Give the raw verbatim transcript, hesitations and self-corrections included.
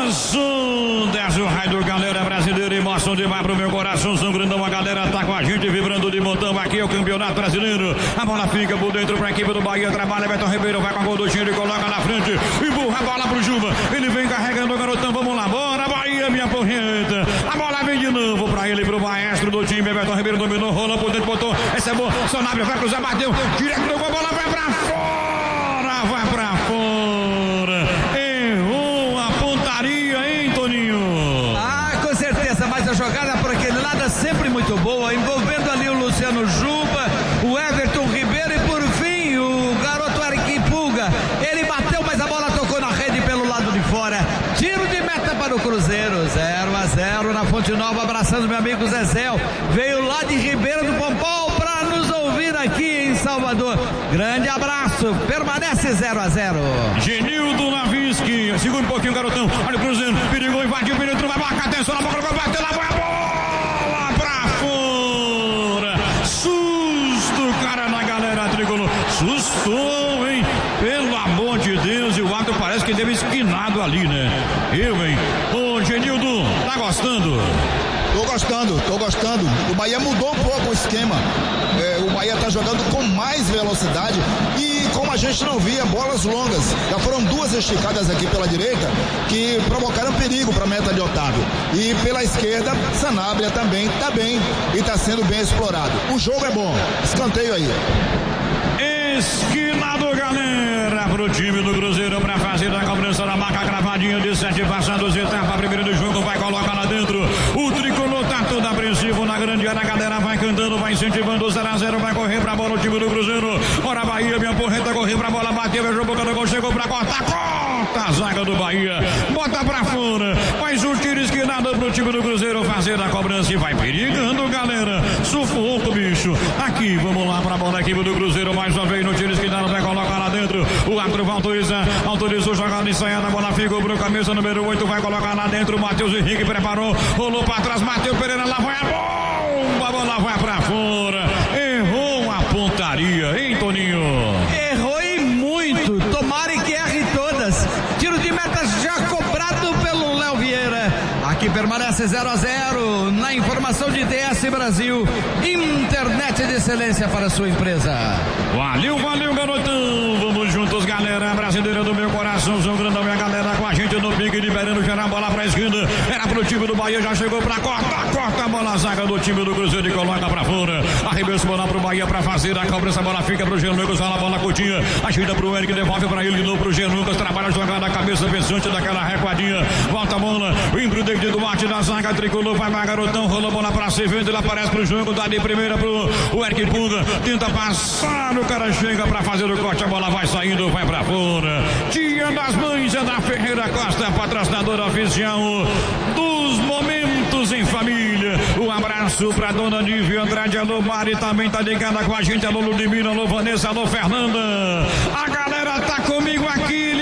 Zon dez, o raio do galera brasileira, emoção demais pro meu coração, São Grandão, a galera tá com a gente, vibrando de montão, aqui é o campeonato brasileiro, a bola fica por dentro pra equipe do Bahia, trabalha, Beto Ribeiro vai com a gol do time, coloca na frente, empurra a bola pro Juba, ele vem carregando o garotão, vamos lá, bora Bahia, minha porreta, a bola vem de novo pra ele, pro maestro do time, Beto Ribeiro dominou, rola por dentro, botou, essa é boa, Sanabria vai cruzar, bateu, direto do gol, a bola vai pra fora, vai pra fora, errou a pontaria, hein, Toninho? Ah, com certeza, mas a jogada por aquele lado é sempre muito boa, envolvendo ali o Luciano Juba, o Everton Ribeiro e por fim o garoto Eric Pulga, ele bateu, mas a bola tocou na rede pelo lado de fora, tiro de meta para o Cruzeiro, zero a zero na Fonte Nova, abraçando meu amigo Zezéu, veio lá de Ribeira do Pompão para nos ouvir aqui em Salvador, grande abraço, permanece zero a zero. Genildo Navinski, segura um pouquinho, garotão, olha o Cruzeiro, perigou, invadiu, penetrou, vai marcar, atenção na bola, bateu lá, vai a bola pra fora, susto, cara, na galera tricolor, sustou, hein, pelo amor de Deus, e o ato parece que teve esquinado ali, né, eu, hein, ô Genildo, tá gostando? Tô gostando, tô gostando. O Bahia mudou um pouco o esquema. É, o Bahia tá jogando com mais velocidade e como a gente não via, bolas longas. Já foram duas esticadas aqui pela direita que provocaram perigo para a meta de Otávio. E pela esquerda, Sanabria também tá bem e tá sendo bem explorado. O jogo é bom. Escanteio aí. Esquinado, galera, pro time do Cruzeiro pra fazer a cobrança da marca cravadinha de sete passados, etapa primeira do jogo, vai colocar lá dentro, o tricolor tá todo apreensivo na grande área, a galera vai cantando, vai incentivando, zero a zero, vai correr pra bola o time do Cruzeiro, ora Bahia, minha porreta, correu pra bola, bateu, beijou boca do gol, chegou pra cortar, corta a zaga do Bahia, bota pra fora, faz o tiro esquinado pro time do Cruzeiro fazer a cobrança e vai perigando, galera, sufoco, bicho, aqui, vamos lá pra bola, equipe do Cruzeiro, mais uma vez no tiro esquinado, vai colocar lá dentro, o árbitro vai autorizar, autorizou jogada ensaiada, a bola ficou pro camisa número oito, vai colocar lá dentro, o Matheus Henrique preparou, rolou pra trás, Matheus Pereira, lá vai a bomba, a bola vai pra fora, errou a pontaria, hein, Toninho? Errou e muito, tomara que erre todas, tiro de meta já cobrado pelo Léo Vieira, aqui permanece zero a zero, na informação de D S Brasil, internet de excelência para a sua empresa. Valeu, valeu, garotão, vamos juntos, galera brasileira do meu coração, São Grandão, minha galera com a gente no pique, liberando, gerar a bola pra esquerda, era pro time do Bahia, já chegou pra corta, corta a bola, a zaga do time do Cruzeiro e coloca pra fora, arremesso bola pro Bahia pra fazer a cobrança, a bola fica pro Jean Lucas, a bola curtinha, ajuda pro Eric, devolve pra ele de novo pro Jean Lucas, trabalha a jogada, a cabeça pensante daquela recuadinha, volta a bola, o imprudente de Duarte da zaga, tricolor, vai pra garotão, rola a bola pra Sevendo, ele aparece pro jogo, dá de primeira pro o Eric Punga, tenta passar, o cara chega pra fazer o corte, a bola vai saindo, vai pra fora, Dia das Mães é da Ferreira Costa, patrocinadora oficial dos momentos em família, um abraço pra dona Nívia Andrade, alô Mari, também tá ligada com a gente, alô Ludmila, alô Vanessa, alô Fernanda, a galera tá comigo aqui,